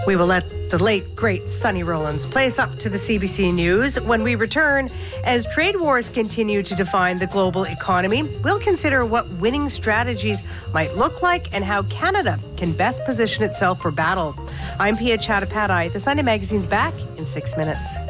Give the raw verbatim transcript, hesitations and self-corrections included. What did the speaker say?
We will let the late, great Sonny Rollins play us up to the C B C News. When we return, as trade wars continue to define the global economy, we'll consider what winning strategies might look like and how Canada can best position itself for battle. I'm Pia Chattopadhyay. The Sunday Magazine's back in six minutes.